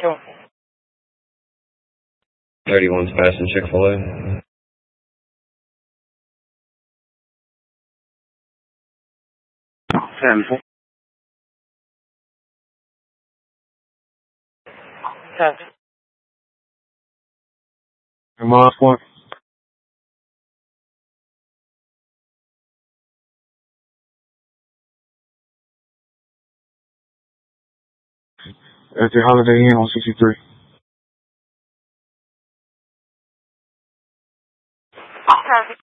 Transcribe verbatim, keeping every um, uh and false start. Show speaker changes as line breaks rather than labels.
thirty-one's passing Chick-fil-A.
ten. ten.
Mile Point. At the Holiday Inn on sixty-three.
ten.